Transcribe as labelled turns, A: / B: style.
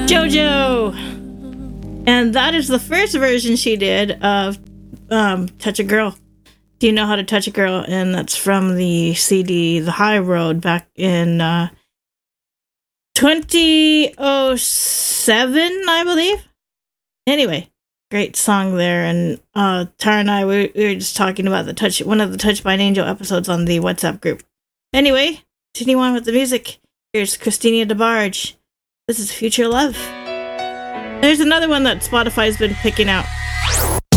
A: JoJo! And that is the first version she did of Touch a Girl. Do you know how to touch a girl? And that's from the CD The High Road back in 2007, I believe. Anyway, great song there. And Tara and I, we were just talking about one of the Touched by an Angel episodes on the WhatsApp group. Anyway, continue on with the music. Here's Christina DeBarge. This is Future Love. There's another one that Spotify's been picking out.